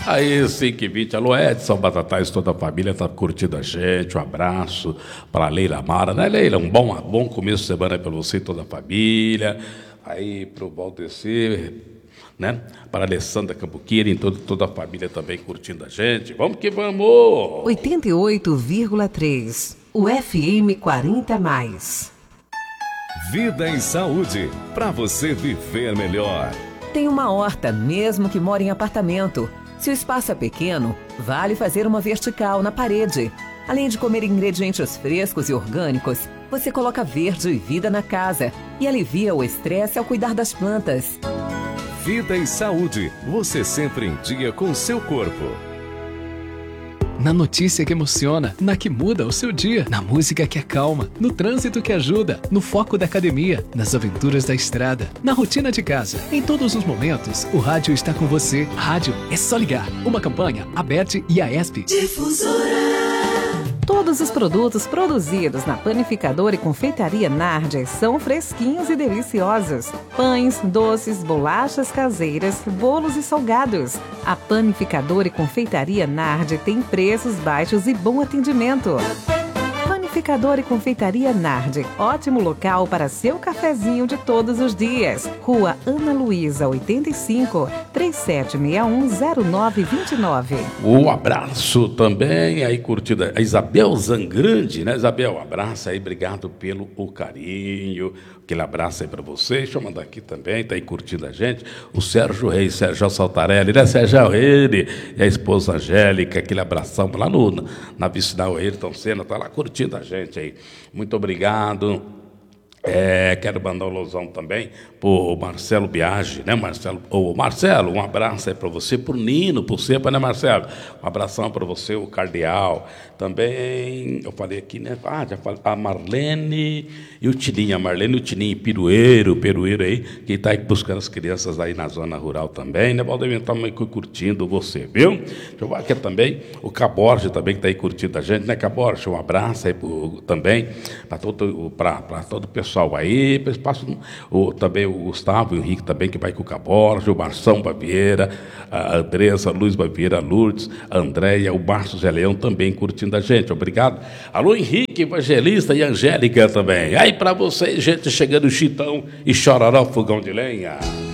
Aí, 5h20, alô Edson Batatais, toda a família tá curtindo a gente, um abraço para Leila Mara, né Leila? Um bom começo de semana para você e toda a família, aí pro Valdecir, né? Para a Alessandra Cambuquira e toda a família também curtindo a gente, vamos que vamos! 88,3, o FM 40+. Vida e saúde, para você viver melhor. Tem uma horta, mesmo que mora em apartamento. Se o espaço é pequeno, vale fazer uma vertical na parede. Além de comer ingredientes frescos e orgânicos, você coloca verde e vida na casa e alivia o estresse ao cuidar das plantas. Vida e saúde, você sempre em dia com o seu corpo. Na notícia que emociona, na que muda o seu dia, na música que acalma, no trânsito que ajuda, no foco da academia, nas aventuras da estrada, na rotina de casa. Em todos os momentos, o rádio está com você. Rádio é só ligar. Uma campanha, ABERT e AESP. Difusora. Todos os produtos produzidos na Panificadora e Confeitaria Nardi são fresquinhos e deliciosos. Pães, doces, bolachas caseiras, bolos e salgados. A Panificadora e Confeitaria Nardi tem preços baixos e bom atendimento. Panificadora e Confeitaria Nardi, ótimo local para seu cafezinho de todos os dias. Rua Ana Luísa, 85, 37610929. Um abraço também aí curtida a Isabel Zangrande, né Isabel? Um abraço aí, obrigado pelo carinho, aquele abraço aí para você. Deixa eu mandar aqui também, tá aí curtindo a gente, o Sérgio Reis, Sérgio Saltarelli, né Sérgio? Ele e a esposa Angélica, aquele abração lá na Vicinal Ayrton Senna, tá lá curtindo a gente aí. Muito obrigado. Quero mandar um alusão também pro Marcelo Biagi, né, Marcelo? Marcelo, um abraço aí para você, pro Nino, pro Cepa, né, Marcelo? Um abração para você, o Cardeal. Também, eu falei aqui, né? Já falei, a Marlene e o Tininho, Perueiro aí, que está aí buscando as crianças aí na zona rural também, né, Valdemir? Estamos curtindo você, viu? Deixa eu ver aqui também, o Caborge também que está aí curtindo a gente, né, Caborge? Um abraço aí também para todo o pessoal aí, também o Gustavo e o Henrique também, que vai com o Caborge, o Marção Baviera, a Andressa, Luiz Baviera, a Lourdes, a Andréia, o Márcio Zé Leão também curtindo a gente, obrigado. Alô, Henrique, Evangelista e Angélica também. Aí para vocês, gente, chegando Chitão e Chororó, fogão de lenha.